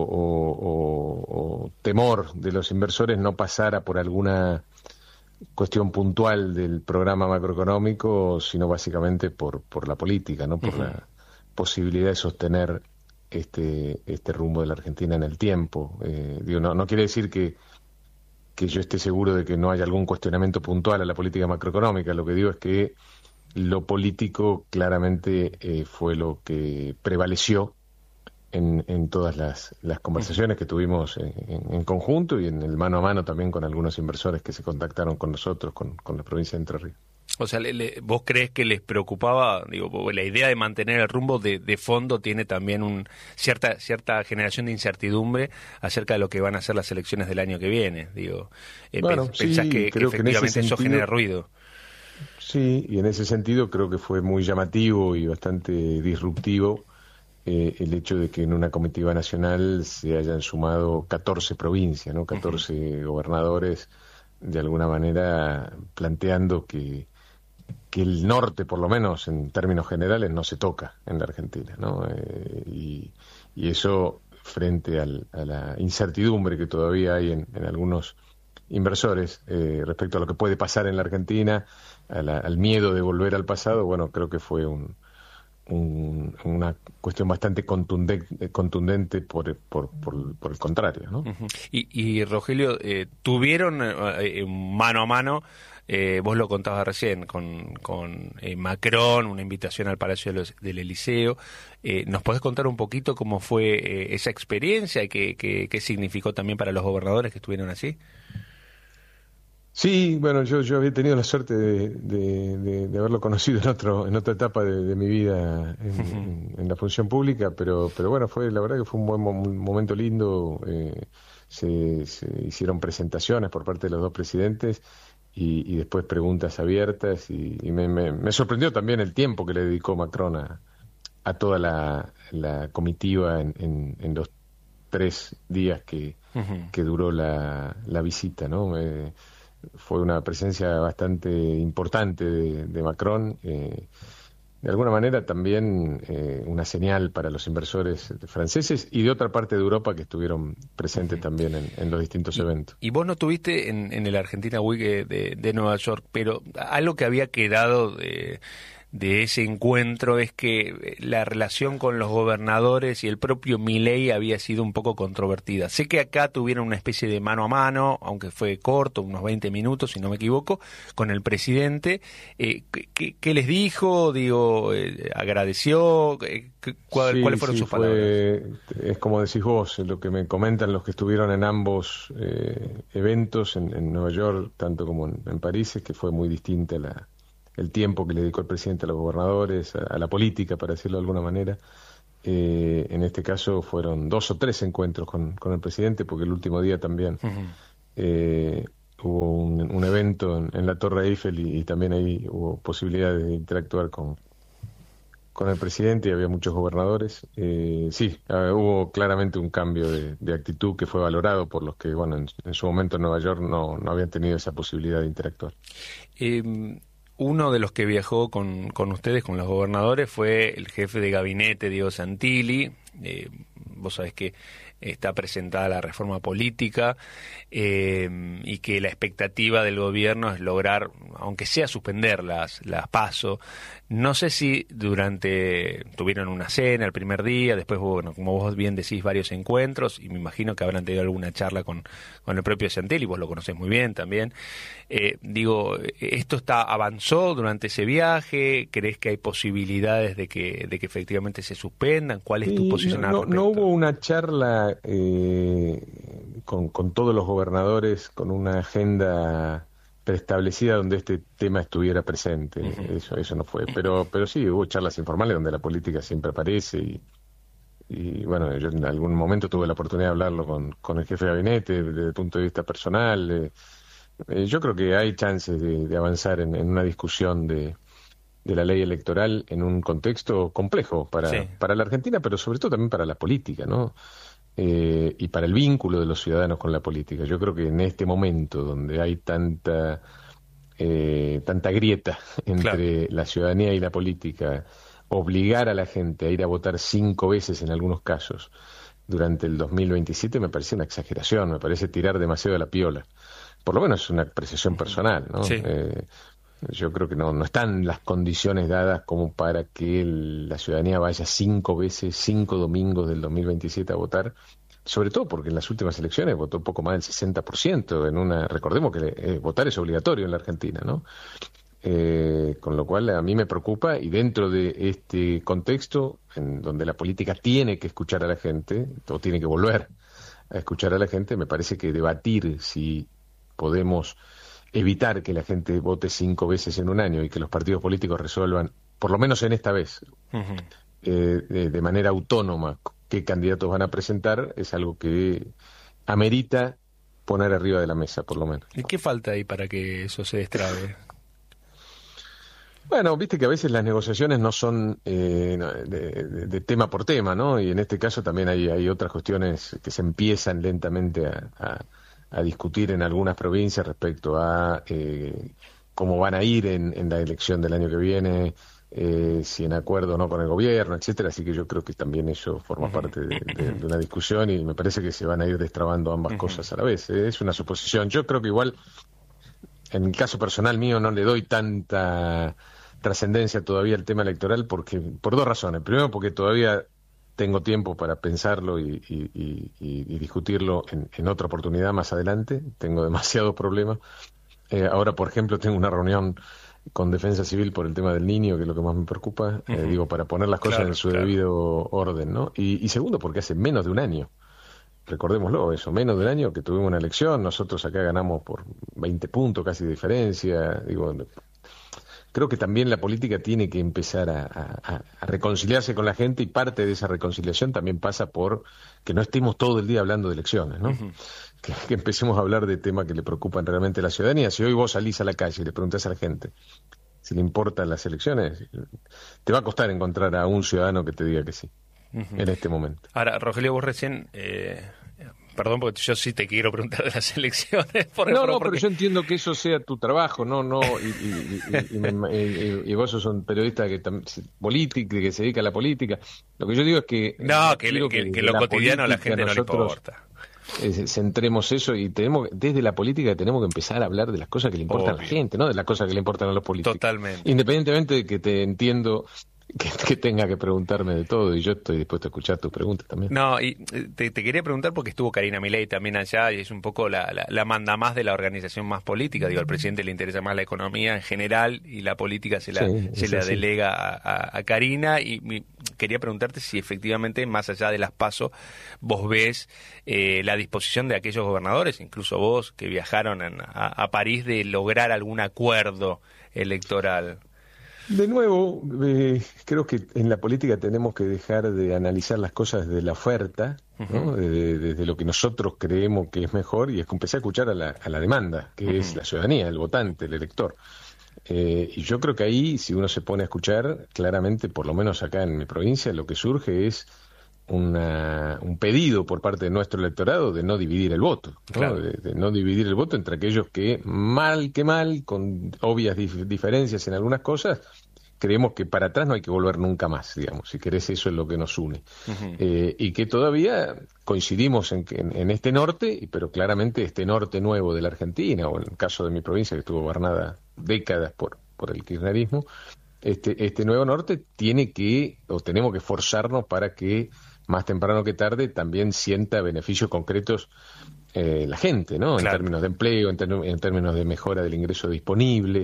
o temor de los inversores no pasara por alguna cuestión puntual del programa macroeconómico, sino básicamente por la política, ¿no? Por la posibilidad de sostener este rumbo de la Argentina en el tiempo. No quiere decir que yo esté seguro de que no haya algún cuestionamiento puntual a la política macroeconómica. Lo que digo es que lo político claramente fue lo que prevaleció en todas las conversaciones que tuvimos en conjunto y en el mano a mano también con algunos inversores que se contactaron con nosotros, con la provincia de Entre Ríos. O sea, ¿vos crees que les preocupaba, la idea de mantener el rumbo de fondo tiene también cierta generación de incertidumbre acerca de lo que van a ser las elecciones del año que viene? ¿Pensás que efectivamente eso genera ruido? Sí, y en ese sentido creo que fue muy llamativo y bastante disruptivo el hecho de que en una comitiva nacional se hayan sumado 14 provincias, ¿no? 14 gobernadores, de alguna manera planteando que el norte, por lo menos en términos generales, no se toca en la Argentina, ¿no? Y eso, frente a la incertidumbre que todavía hay en algunos inversores respecto a lo que puede pasar en la Argentina, al miedo de volver al pasado, bueno, creo que fue una cuestión bastante contundente por el contrario, ¿no? Y Rogelio, tuvieron mano a mano, vos lo contabas recién, con Macron, una invitación al Palacio del Eliseo. ¿Nos podés contar un poquito cómo fue esa experiencia y qué significó también para los gobernadores que estuvieron allí? Sí, bueno, yo había tenido la suerte de haberlo conocido en otra etapa de mi vida en la función pública, pero bueno, la verdad que fue un buen momento lindo. Se hicieron presentaciones por parte de los dos presidentes y después preguntas abiertas y me sorprendió también el tiempo que le dedicó Macron a toda la comitiva en los 3 días que duró la visita, ¿no? Fue una presencia bastante importante de Macron, de alguna manera también una señal para los inversores franceses y de otra parte de Europa que estuvieron presentes también en los distintos eventos. Y vos no estuviste en el Argentina Week de Nueva York, pero algo que había quedado de ese encuentro es que la relación con los gobernadores y el propio Milei había sido un poco controvertida. Sé que acá tuvieron una especie de mano a mano, aunque fue corto, unos 20 minutos, si no me equivoco, con el presidente. ¿Qué les dijo? Digo, ¿agradeció? ¿Cuáles fueron sus palabras? Es como decís vos, lo que me comentan los que estuvieron en ambos eventos, en Nueva York, tanto como en París, es que fue muy distinta el tiempo que le dedicó el presidente a los gobernadores, a la política, para decirlo de alguna manera. En este caso fueron 2 o 3 encuentros con el presidente, porque el último día también hubo un evento en la Torre Eiffel y también ahí hubo posibilidades de interactuar con el presidente y había muchos gobernadores. Hubo claramente un cambio de actitud que fue valorado por los que, bueno, en su momento en Nueva York no habían tenido esa posibilidad de interactuar. Uno de los que viajó con ustedes, con los gobernadores, fue el jefe de gabinete, Diego Santilli. Vos sabés que está presentada la reforma política y que la expectativa del gobierno es lograr, aunque sea suspender las PASO. No sé si tuvieron una cena el primer día, después, bueno, como vos bien decís, varios encuentros, y me imagino que habrán tenido alguna charla con el propio Santilli, vos lo conocés muy bien también. ¿Esto avanzó durante ese viaje? ¿Crees que hay posibilidades de que efectivamente se suspendan? ¿Cuál es tu posición al respecto? No hubo una charla con todos los gobernadores, con una agenda preestablecida donde este tema estuviera presente. Eso no fue, pero sí hubo charlas informales donde la política siempre aparece y bueno, yo en algún momento tuve la oportunidad de hablarlo con el jefe de gabinete desde el punto de vista personal. Yo creo que hay chances de avanzar en una discusión de la ley electoral en un contexto complejo para la Argentina, pero sobre todo también para la política, ¿no? Y para el vínculo de los ciudadanos con la política. Yo creo que en este momento donde hay tanta grieta entre la ciudadanía y la política, obligar a la gente a ir a votar 5 veces en algunos casos durante el 2027 me parece una exageración, me parece tirar demasiado de la piola. Por lo menos es una apreciación personal, ¿no? Sí. Yo creo que no están las condiciones dadas como para que la ciudadanía vaya 5 veces, 5 domingos del 2027 a votar, sobre todo porque en las últimas elecciones votó un poco más del 60%, recordemos que votar es obligatorio en la Argentina, ¿no? Con lo cual a mí me preocupa, y dentro de este contexto en donde la política tiene que escuchar a la gente, o tiene que volver a escuchar a la gente, me parece que debatir si podemos evitar que la gente vote 5 veces en un año y que los partidos políticos resuelvan, por lo menos en esta vez, de manera autónoma qué candidatos van a presentar, es algo que amerita poner arriba de la mesa, por lo menos. ¿Y qué falta ahí para que eso se destrabe? Bueno, viste que a veces las negociaciones no son de tema por tema, ¿no? Y en este caso también hay otras cuestiones que se empiezan lentamente a discutir en algunas provincias respecto a cómo van a ir en la elección del año que viene, si en acuerdo o no con el gobierno, etcétera. Así que yo creo que también eso forma parte de una discusión y me parece que se van a ir destrabando ambas cosas a la vez. Es una suposición. Yo creo que igual, en el caso personal mío, no le doy tanta trascendencia todavía al tema electoral por 2 razones. Primero, porque todavía tengo tiempo para pensarlo y discutirlo en otra oportunidad más adelante. Tengo demasiados problemas. Ahora, por ejemplo, tengo una reunión con Defensa Civil por el tema del niño, que es lo que más me preocupa, para poner las cosas en su debido orden, ¿no? Y segundo, porque hace menos de un año, recordémoslo, menos de un año que tuvimos una elección. Nosotros acá ganamos por 20 puntos casi de diferencia. Creo que también la política tiene que empezar a reconciliarse con la gente, y parte de esa reconciliación también pasa por que no estemos todo el día hablando de elecciones, ¿no? Que empecemos a hablar de temas que le preocupan realmente a la ciudadanía. Si hoy vos salís a la calle y le preguntás a la gente si le importan las elecciones, te va a costar encontrar a un ciudadano que te diga que sí, en este momento. Ahora, Rogelio, vos recién... Perdón, porque yo sí te quiero preguntar de las elecciones. Pero yo entiendo que eso sea tu trabajo, y vos sos un periodista político, que se dedica a la política. Lo que yo digo es que... que lo cotidiano a la gente no le importa. centremos eso y desde la política tenemos que empezar a hablar de las cosas que le importan a la gente, no de las cosas que le importan a los políticos. Totalmente. Independientemente de que te entiendo que tenga que preguntarme de todo, y yo estoy dispuesto a escuchar tus preguntas también. No, y te quería preguntar porque estuvo Karina Milei también allá y es un poco la manda más de la organización más política. Digo, al presidente le interesa más la economía en general y la política se la delega a Karina, y quería preguntarte si efectivamente, más allá de las PASO, vos ves la disposición de aquellos gobernadores, incluso vos, que viajaron a París, de lograr algún acuerdo electoral. De nuevo, creo que en la política tenemos que dejar de analizar las cosas desde la oferta, ¿no? Desde lo que nosotros creemos que es mejor, y es que empecé a escuchar a la demanda, que es la ciudadanía, el votante, el elector. Y yo creo que ahí, si uno se pone a escuchar, claramente, por lo menos acá en mi provincia, lo que surge es un pedido por parte de nuestro electorado de no dividir el voto, ¿no? Claro. De no dividir el voto entre aquellos que mal, con obvias diferencias en algunas cosas, creemos que para atrás no hay que volver nunca más, digamos, si querés, eso es lo que nos une. Y que todavía coincidimos en este norte, pero claramente este norte nuevo de la Argentina, o en el caso de mi provincia, que estuvo gobernada décadas por el kirchnerismo, este nuevo norte tenemos que esforzarnos para que más temprano que tarde también sienta beneficios concretos la gente, ¿no? Claro. En términos de empleo, en términos de mejora del ingreso disponible.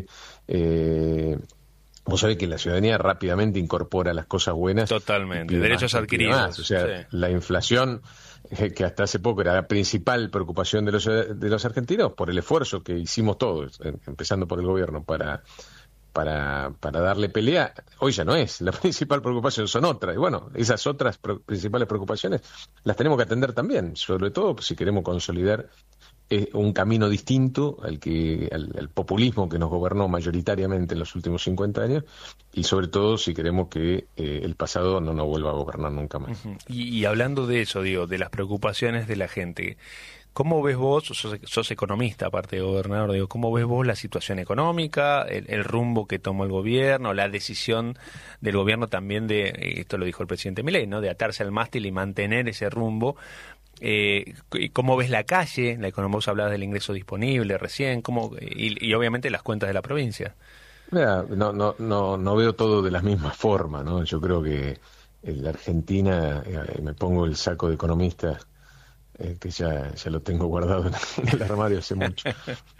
Vos sabés que la ciudadanía rápidamente incorpora las cosas buenas. Totalmente, derechos adquiridos. O sea, la inflación, que hasta hace poco era la principal preocupación de los argentinos, por el esfuerzo que hicimos todos, empezando por el gobierno, para darle pelea, hoy ya no es. La principal preocupación son otras. Y bueno, esas otras principales preocupaciones las tenemos que atender también, sobre todo si queremos consolidar un camino distinto al populismo que nos gobernó mayoritariamente en los últimos 50 años, y sobre todo si queremos que el pasado no nos vuelva a gobernar nunca más. Y hablando de eso, digo, de las preocupaciones de la gente, ¿cómo ves vos, sos economista aparte de gobernador, digo, cómo ves vos la situación económica, el rumbo que tomó el gobierno, la decisión del gobierno también esto lo dijo el presidente Milei, ¿no?, de atarse al mástil y mantener ese rumbo? ¿Cómo ves la calle, la economía? Vos hablabas del ingreso disponible recién, y obviamente las cuentas de la provincia. Mira, no veo todo de la misma forma, ¿no? Yo creo que en la Argentina, me pongo el saco de economista, que ya lo tengo guardado en el armario hace mucho.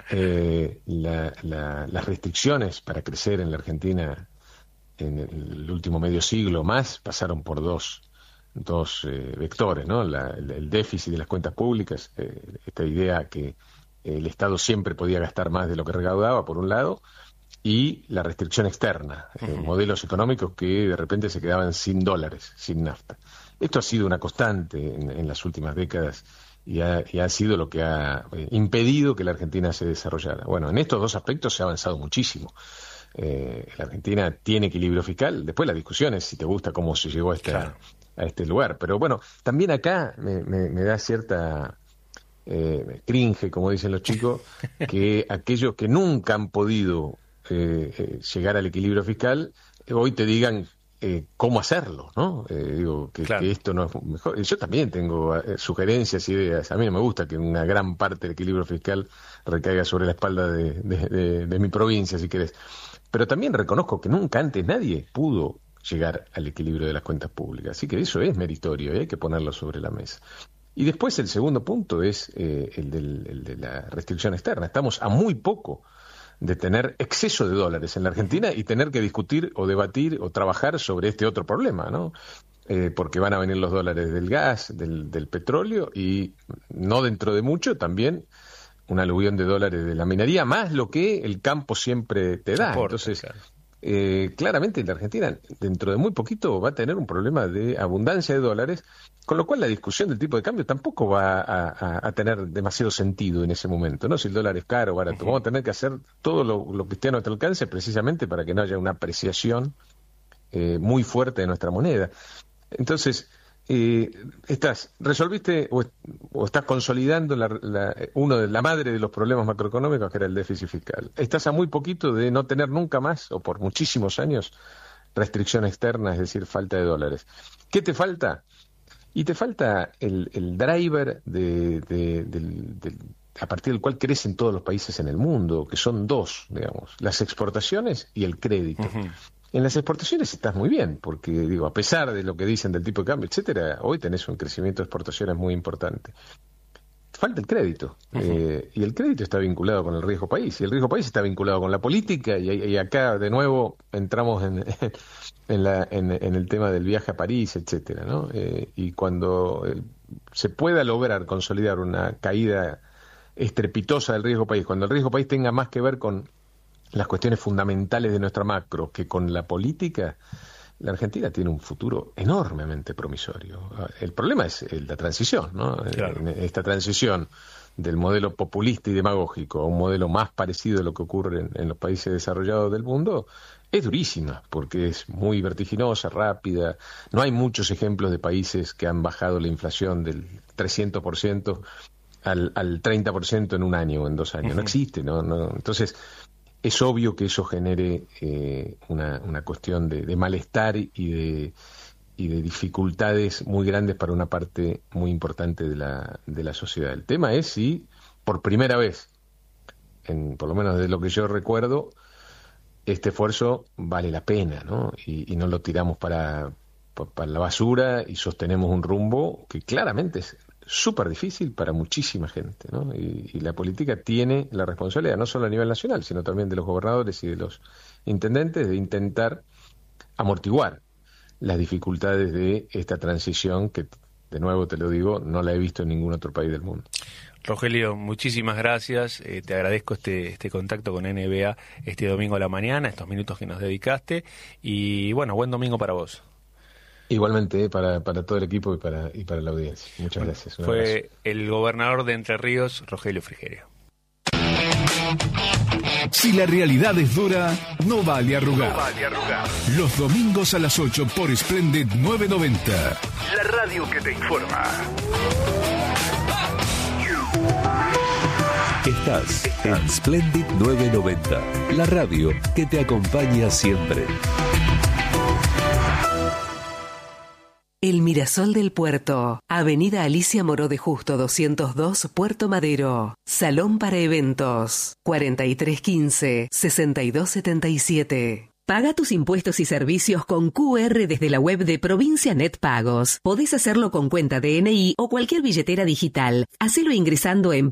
Las restricciones para crecer en la Argentina en el último medio siglo más pasaron por dos vectores, ¿no? El déficit de las cuentas públicas, esta idea que el Estado siempre podía gastar más de lo que recaudaba, por un lado, y la restricción externa, modelos económicos que de repente se quedaban sin dólares, sin nafta. Esto ha sido una constante en las últimas décadas y ha sido lo que ha impedido que la Argentina se desarrollara. Bueno, en estos dos aspectos se ha avanzado muchísimo. La Argentina tiene equilibrio fiscal. Después la discusión es si te gusta cómo se llegó a este lugar. Pero bueno, también acá me da cierta cringe, como dicen los chicos, que aquellos que nunca han podido llegar al equilibrio fiscal hoy te digan cómo hacerlo, ¿no? Digo que esto no es mejor. Yo también tengo sugerencias, ideas. A mí no me gusta que una gran parte del equilibrio fiscal recaiga sobre la espalda de mi provincia, si querés. Pero también reconozco que nunca antes nadie pudo llegar al equilibrio de las cuentas públicas. Así que eso es meritorio y hay que ponerlo sobre la mesa. Y después el segundo punto es el de la restricción externa. Estamos a muy poco de tener exceso de dólares en la Argentina y tener que discutir o debatir o trabajar sobre este otro problema, ¿no? Porque van a venir los dólares del gas, del petróleo, y no dentro de mucho también un aluvión de dólares de la minería, más lo que el campo siempre te da. Entonces, claramente la Argentina dentro de muy poquito va a tener un problema de abundancia de dólares, con lo cual la discusión del tipo de cambio tampoco va a tener demasiado sentido en ese momento, ¿no? Si el dólar es caro o barato, vamos a tener que hacer todo lo que esté a nuestro alcance precisamente para que no haya una apreciación muy fuerte de nuestra moneda. Entonces, resolviste o estás consolidando la madre de los problemas macroeconómicos, que era el déficit fiscal. Estás a muy poquito de no tener nunca más, o por muchísimos años, restricción externa, es decir, falta de dólares. ¿Qué te falta? Y te falta el driver a partir del cual crecen todos los países en el mundo, que son dos, digamos, las exportaciones y el crédito. Uh-huh. En las exportaciones estás muy bien, porque digo, a pesar de lo que dicen del tipo de cambio, etcétera, hoy tenés un crecimiento de exportaciones muy importante. Falta el crédito, uh-huh. Y el crédito está vinculado con el riesgo país, y el riesgo país está vinculado con la política, y acá de nuevo entramos en el tema del viaje a París, etcétera, ¿no? Y cuando se pueda lograr consolidar una caída estrepitosa del riesgo país, cuando el riesgo país tenga más que ver con las cuestiones fundamentales de nuestra macro que con la política, la Argentina tiene un futuro enormemente promisorio. El problema es la transición, ¿no? Claro. Esta transición del modelo populista y demagógico a un modelo más parecido a lo que ocurre en los países desarrollados del mundo es durísima, porque es muy vertiginosa, rápida. No hay muchos ejemplos de países que han bajado la inflación del 300% al 30% en un año o en 2 años. Uh-huh. No existe, ¿no? Entonces, es obvio que eso genere una cuestión de malestar y de dificultades muy grandes para una parte muy importante de la sociedad. El tema es si, por primera vez, por lo menos de lo que yo recuerdo, este esfuerzo vale la pena, ¿no? Y no lo tiramos para la basura y sostenemos un rumbo que claramente es súper difícil para muchísima gente, ¿no? Y la política tiene la responsabilidad, no solo a nivel nacional, sino también de los gobernadores y de los intendentes, de intentar amortiguar las dificultades de esta transición que, de nuevo te lo digo, no la he visto en ningún otro país del mundo. Rogelio, muchísimas gracias, te agradezco este contacto con NBA este domingo a la mañana, estos minutos que nos dedicaste, y bueno, buen domingo para vos. Igualmente, para todo el equipo y para la audiencia. Muchas gracias. Fue el gobernador de Entre Ríos, Rogelio Frigerio. Si la realidad es dura, no vale arrugar. Los domingos a las 8 por Splendid 990. La radio que te informa. Estás en Splendid 990. La radio que te acompaña siempre. El Mirasol del Puerto, Avenida Alicia Moró de Justo 202, Puerto Madero. Salón para eventos, 4315-6277. Paga tus impuestos y servicios con QR desde la web de Provincia Net Pagos. Podés hacerlo con cuenta DNI o cualquier billetera digital. Hacelo ingresando en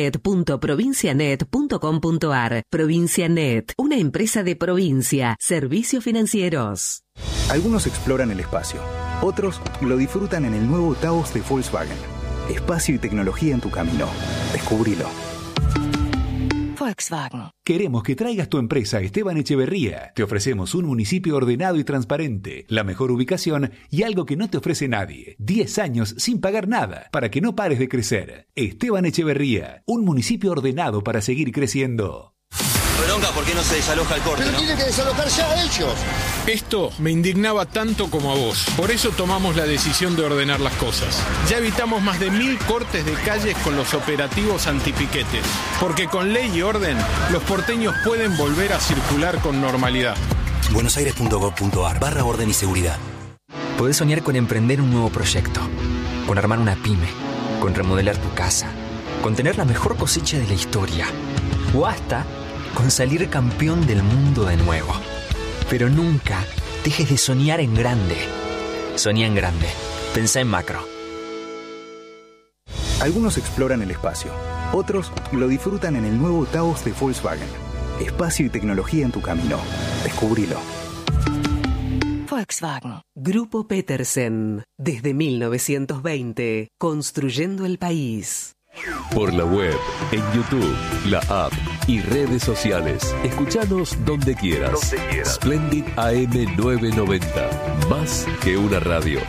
pagosnet.provincianet.com.ar. Provincia Net, una empresa de Provincia. Servicios financieros. Algunos exploran el espacio. Otros lo disfrutan en el nuevo Taos de Volkswagen. Espacio y tecnología en tu camino. Descubrilo. Volkswagen. Queremos que traigas tu empresa a Esteban Echeverría. Te ofrecemos un municipio ordenado y transparente, la mejor ubicación y algo que no te ofrece nadie. 10 años sin pagar nada, para que no pares de crecer. Esteban Echeverría, un municipio ordenado para seguir creciendo. Bronca, ¿por qué no se desaloja el corte? Pero ¿no? tienen que desalojar ya ellos. Esto me indignaba tanto como a vos. Por eso tomamos la decisión de ordenar las cosas. Ya evitamos más de 1000 cortes de calles con los operativos antipiquetes. Porque con ley y orden, los porteños pueden volver a circular con normalidad. buenosaires.gov.ar/orden y seguridad. Podés soñar con emprender un nuevo proyecto, con armar una pyme, con remodelar tu casa, con tener la mejor cosecha de la historia, o hasta con salir campeón del mundo de nuevo. Pero nunca dejes de soñar en grande. Soñá en grande. Pensá en macro. Algunos exploran el espacio. Otros lo disfrutan en el nuevo Taos de Volkswagen. Espacio y tecnología en tu camino. Descubrilo. Volkswagen. Grupo Petersen. Desde 1920. Construyendo el país. Por la web, en YouTube, la app y redes sociales. Escuchanos donde quieras. Splendid AM 990. Más que una radio.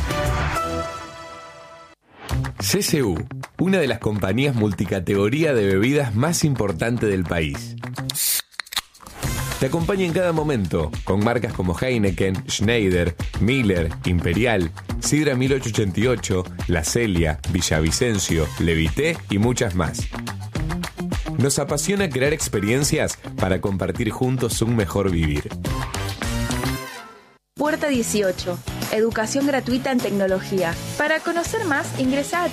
CCU, una de las compañías multicategoría de bebidas más importante del país. Te acompaña en cada momento, con marcas como Heineken, Schneider, Miller, Imperial, Sidra 1888, La Celia, Villavicencio, Levité y muchas más. Nos apasiona crear experiencias para compartir juntos un mejor vivir. Puerta 18, educación gratuita en tecnología. Para conocer más, ingresa a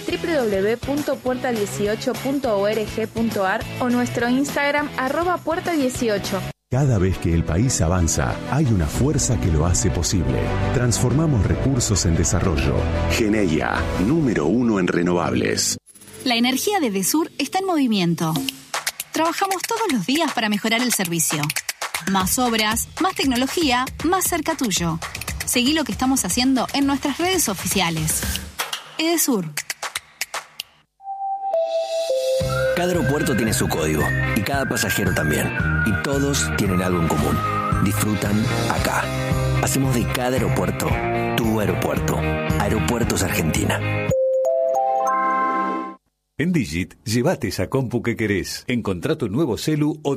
www.puerta18.org.ar o nuestro Instagram @puerta18. Cada vez que el país avanza, hay una fuerza que lo hace posible. Transformamos recursos en desarrollo. Geneia, número 1 en renovables. La energía de Edesur está en movimiento. Trabajamos todos los días para mejorar el servicio. Más obras, más tecnología, más cerca tuyo. Seguí lo que estamos haciendo en nuestras redes oficiales. Edesur. Cada aeropuerto tiene su código y cada pasajero también. Y todos tienen algo en común. Disfrutan acá. Hacemos de cada aeropuerto tu aeropuerto. Aeropuertos Argentina. En Digit, llévate esa compu que querés. Encontrá tu nuevo celu o